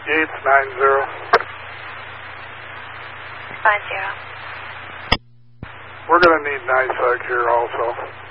Yates 90. 50. We're going to need NISAC here also.